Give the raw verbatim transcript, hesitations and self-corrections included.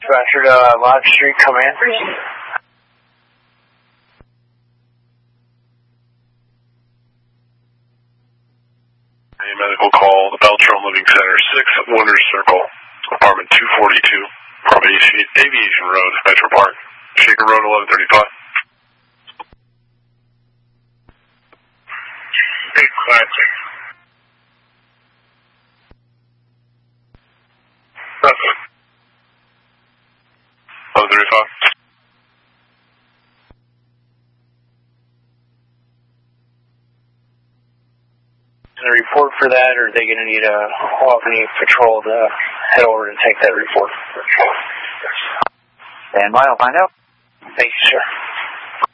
Dispatcher to uh, Live Street Command. A medical call, the Beltron Living Center, six Wonder Circle, apartment two forty-two, from Aviation Road, Metro Park, Shaker Road, eleven thirty-five. Big classic. eleven thirty-five. A report for that, or are they going to need a Albany patrol to head over to take that report? Stand by, I'll find out. Thank you, sir.